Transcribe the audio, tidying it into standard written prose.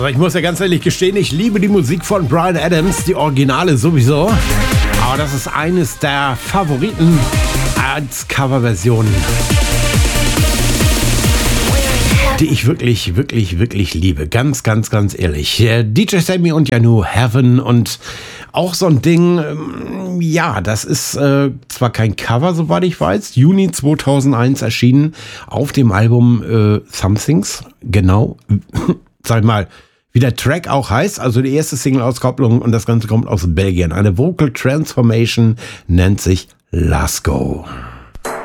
Also ich muss ja ganz ehrlich gestehen, ich liebe die Musik von Bryan Adams, die Originale sowieso. Aber das ist eines der Favoriten als Coverversion, die ich wirklich, wirklich, wirklich liebe. Ganz, ganz, ganz ehrlich. DJ Sammy und Janu, Heaven, und auch so ein Ding, ja, das ist zwar kein Cover, soweit ich weiß, Juni 2001 erschienen auf dem Album Somethings, genau, sag ich mal, wie der Track auch heißt, also die erste Single-Auskopplung, und das Ganze kommt aus Belgien. Eine Vocal Transformation nennt sich Lasco.